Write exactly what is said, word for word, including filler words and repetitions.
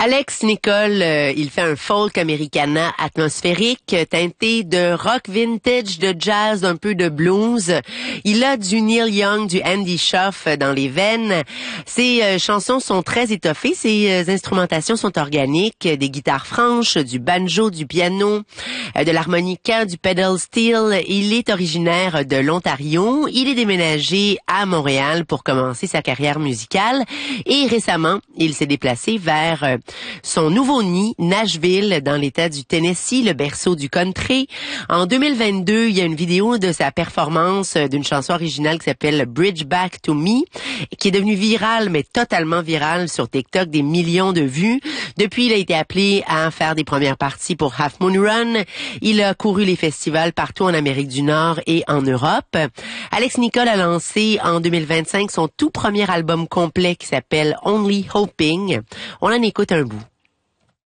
Alex Nicole, euh, il fait un folk americana atmosphérique teinté de rock vintage, de jazz, d'un peu de blues. Il a du Neil Young, du Andy Schauf dans les veines. Ses euh, chansons sont très étoffées, ses euh, instrumentations sont organiques, des guitares franches, du banjo, du piano, euh, de l'harmonica, du pedal steel. Il est originaire de l'Ontario. Il est déménagé à Montréal pour commencer sa carrière musicale et récemment, il s'est déplacé vers euh, son nouveau nid, Nashville, dans l'État du Tennessee, le berceau du country. En deux mille vingt-deux, il y a une vidéo de sa performance d'une chanson originale qui s'appelle Bridge Back to Me, qui est devenue virale, mais totalement virale sur TikTok, des millions de vues. Depuis, il a été appelé à faire des premières parties pour Half Moon Run. Il a couru les festivals partout en Amérique du Nord et en Europe. Alex Nicole a lancé en deux mille vingt-cinq son tout premier album complet qui s'appelle Only Hoping. On en écoute un bout.